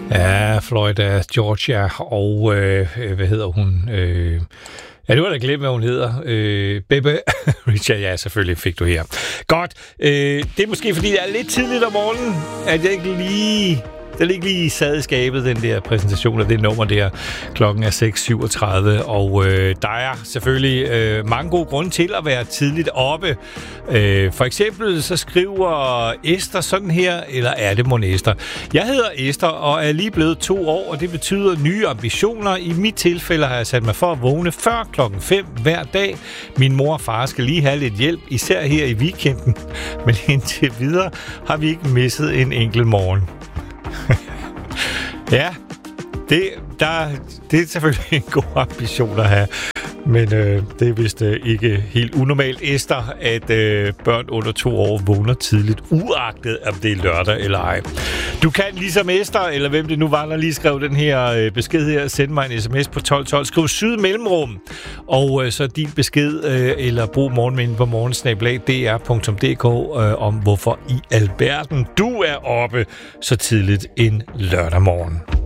Ja, Florida, Georgia og hvad hedder hun? Ja, det var da glemt, hvad hun hedder. Bebe Richard, ja, selvfølgelig fik du her. Godt. Det er måske, fordi det er lidt tidligt om morgenen, at jeg ikke lige sad i skabet, den der præsentation af det nummer der. Klokken er 6:37, og der er selvfølgelig mange gode grunde til at være tidligt oppe. For eksempel så skriver Esther sådan her, eller er det mon Esther? Jeg hedder Esther og er lige blevet 2 år, og det betyder nye ambitioner. I mit tilfælde har jeg sat mig for at vågne før klokken 5 hver dag. Min mor og far skal lige have lidt hjælp, især her i weekenden. Men indtil videre har vi ikke misset en enkelt morgen. Ja, det er selvfølgelig en god ambition at have, men det er vist ikke helt unormalt, Esther, at børn under 2 år vågner tidligt, uagtet om det er lørdag eller ej. Du kan ligesom Esther, eller hvem det nu var, der lige skrev den her besked her, sende mig en sms på 1212, skriv syd mellemrum, og så din besked, eller brug morgenmænden på morgensnablag.dr.dk om hvorfor i alverden du er oppe så tidligt en lørdag morgen.